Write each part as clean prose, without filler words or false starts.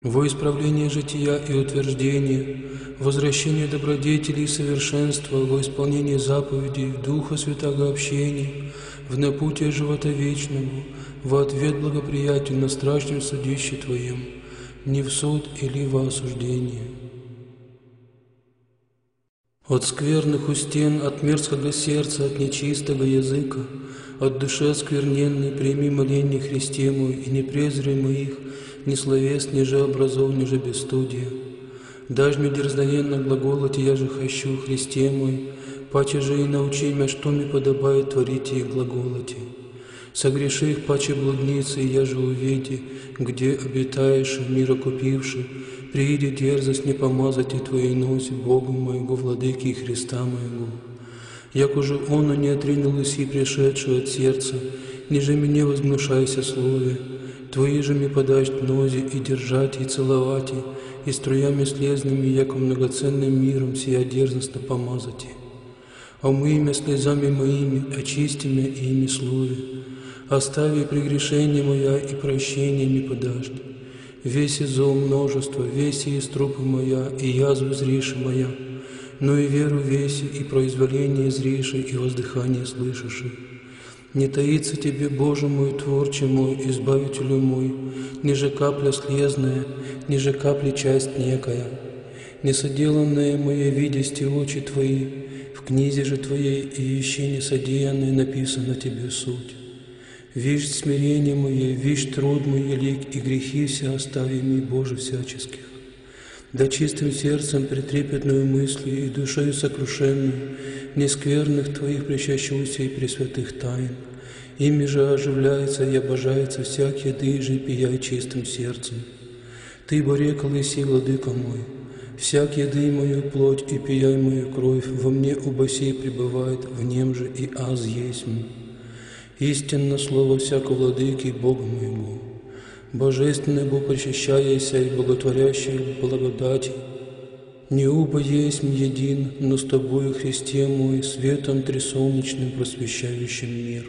во исправление жития и утверждение, возвращение добродетелей и совершенства, во исполнение заповедей, Духа Святаго общения, в напутие живота вечному, во ответ благоприятию на страшном судище Твоем, не в суд или во осуждение. От скверных устен, от мерзкого сердца, от нечистого языка, от души оскверненной прими моление Христе мой, и не презри моих, ни словес, ни же образов, ни же бесстудия. Дашь мне дерзновенно глаголать, я же хочу, Христе мой, паче же и научи меня, что мне подобает творить и глаголати. Согреши их, паче блудницы, и я же увиди, где обитаешь, мира купивши, прииди дерзость не помазать и Твоей носи, Богу моего, Владыки и Христа моего. Як уже оно не отринул и пришедшую от сердца, ниже меня возгнушайся слове, Твои же мне подать нози и держать, и целовать, и струями слезными, яко многоценным миром сия дерзостно помазать. Омый меня слезами моими, очисти меня ими слове, остави прегрешение моя и прощение мне подашь. Весь зло множество, весь и струпы моя, и язвы зриши моя, но и веру веси, и произволение зриши, и воздыхание слышиши. Не таится Тебе, Боже мой, Творче мой, Избавителю мой, ниже капля слезная, ниже капли часть некая. Несоделанное мое видести очи Твои, в книзе же Твоей и еще несодеянное написано Тебе суть. Вишь смирение мое, вишь труд мой елик, и грехи все остави мне, Боже, всяческих. Да чистым сердцем, претрепетную мыслью и душою сокрушенную, нескверных Твоих причащуся и пресвятых тайн. Ими же оживляется и обожается всякий еды же, пияй чистым сердцем. Ты, боре колыси, владыка мой, всяк еды мою плоть и пияй мою кровь, во мне оба сей пребывает, в нем же и аз есть мне. Истинно слово всякого владыки Бога моего. Божественный Бог, причащаяся и благотворящий благодати, не оба есть един, но с Тобою, Христе мой, светом трисолнечным просвещающим мир.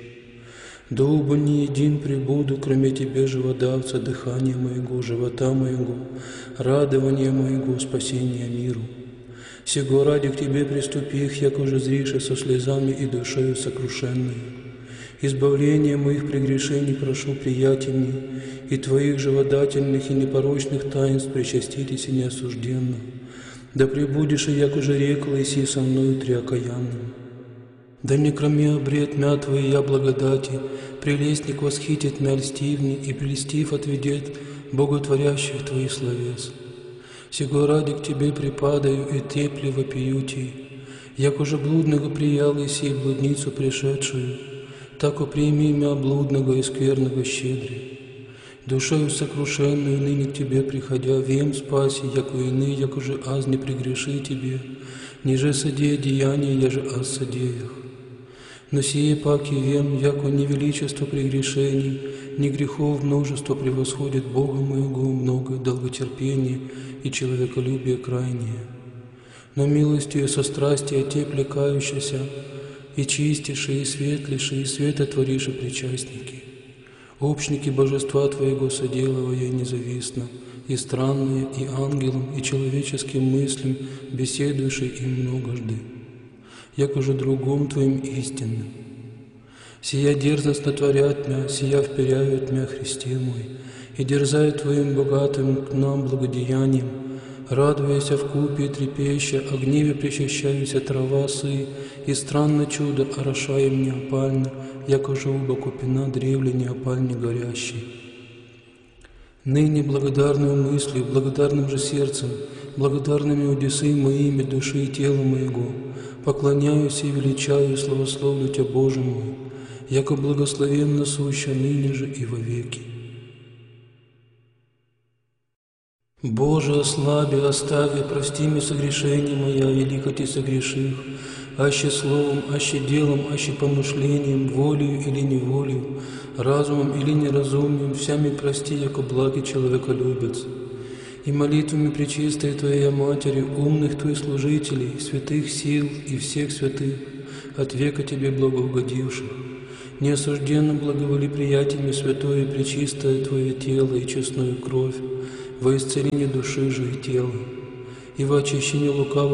Да оба не един пребуду, кроме Тебе, живодавца, дыхания моего, живота моего, радования моего, спасения миру. Сего ради к Тебе приступих, як уже зрише со слезами и душою сокрушенной. Избавление моих прегрешений прошу приятия мне, и Твоих живодательных и непорочных таинств причаститесь и неосужденно. Да пребудешь и як уже рекла, и си со мною триокаянным. Да не кроме обред мя Твоей я благодати, прелестник восхитит мя льстивни, и прелестив отведет боготворящих Твоих словес. Сего ради к Тебе припадаю и тепле вопию Ти, як уже блудного приял и си блудницу пришедшую, так уприми мя блудного и скверного щедре. Душою сокрушенную ныне к Тебе приходя, вем спаси, яко ины, як уже аз не прегреши Тебе, ниже содея деяния, я же аз содеях. Но сие паки вем, яко ни величество прегрешений, ни грехов множество превосходит Бога моего много долготерпения и человеколюбие крайнее. Но милостью и сострастия те плекающиеся, и чистейшие, и светлейшие, и светотвориши причастники. Общники божества Твоего соделывая независтно, и странные, и ангелам, и человеческим мыслям, беседующие им многожды, як уже другом Твоим истинным. Сия дерзостно творят мя, сия вперяют мя, Христе мой, и дерзают Твоим богатым к нам благодеянием, радуясь вкупе и трепеща, о гневе причащаюся трава сы, и странно чудо орошаем неопально, яко желба купина древле неопальне горящей. Ныне благодарную мыслью, благодарным же сердцем, благодарными удесы моими души и тела моего, поклоняюсь и величаю, славословлю Тебя, Боже мой, яко благословенно суща ныне же и вовеки. Боже, ослаби, остави, прости мне согрешения моя, велико Ты согреших, аще словом, аще делом, аще помышлением, волею или неволею, разумом или неразумием, всями прости, яко благий человеколюбец. И молитвами пречистой Твоей Матери, умных Твоих служителей, святых сил и всех святых, от века Тебе благоугодивших, неосужденно благоволи приятиями святое и пречистое Твое тело и честную кровь, во исцеление души же и тела, и во очищение лукавого